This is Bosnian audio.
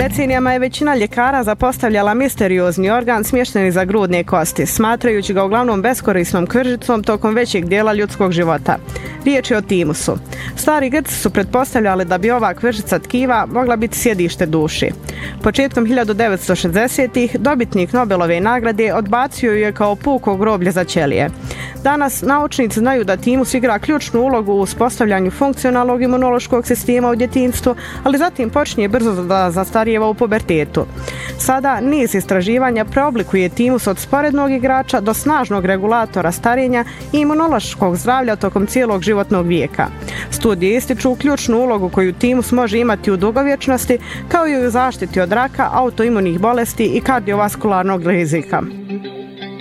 Decenijama je većina ljekara zapostavljala misteriozni organ smješten iza grudne kosti, smatrajući ga uglavnom beskorisnom kvržicom tokom većeg dijela ljudskog života. Riječ je o timusu. Stari Grci su pretpostavljali da bi ova kvržica tkiva mogla biti sjedište duše. Početkom 1960-ih dobitnik Nobelove nagrade odbacio je kao puko groblje za ćelije. Danas naučnici znaju da timus igra ključnu ulogu u uspostavljanju funkcionalnog imunološkog sistema u djetinjstvu, ali zatim počinje brzo da zastarijeva u pubertetu. Sada niz istraživanja preoblikuje timus od sporednog igrača do snažnog regulatora starenja i imunološkog zdravlja tokom cijelog životnog vijeka. Studije ističu ključnu ulogu koju timus može imati u dugovječnosti, kao i u zaštiti od raka, autoimunih bolesti i kardiovaskularnog rizika.